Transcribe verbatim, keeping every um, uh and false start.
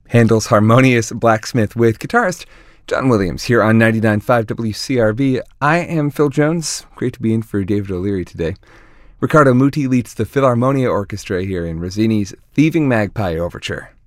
Handel's Harmonious Blacksmith with guitarist John Williams here on ninety-nine point five W C R V. I am Phil Jones. Great to be in for David O'Leary today. Riccardo Muti leads the Philharmonia Orchestra here in Rossini's Thieving Magpie Overture.